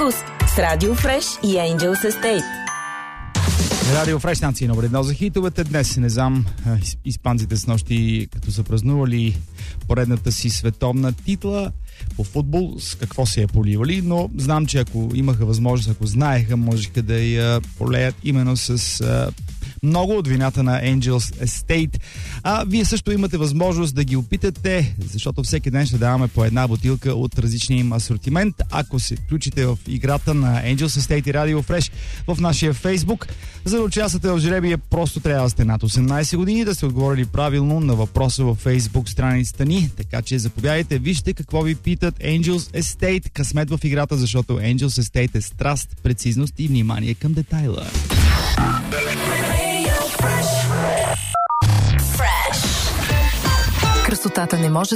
Плюс с Радио Фреш и Angels Estate. Радио Фреш, станция номер 1 за хитовете. Днес не знам, испанците с нощи, като са празнували поредната си световна титла по футбол, с какво се е поливали, но знам, че ако имаха възможност, ако знаеха, можеха да я полеят именно с много от вината на Angels Estate. А вие също имате възможност да ги опитате, защото всеки ден ще даваме по една бутилка от различния им асортимент. Ако се включите в играта на Angels Estate и Radio Fresh в нашия Facebook, за да участвате в жребия, просто трябва да сте над 18 години, да сте отговорили правилно на въпроса във Facebook страницата ни. Така че заповядайте, вижте какво ви питат Angels Estate. Късмет в играта, защото Angels Estate е страст, прецизност и внимание към детайла. Красотата не може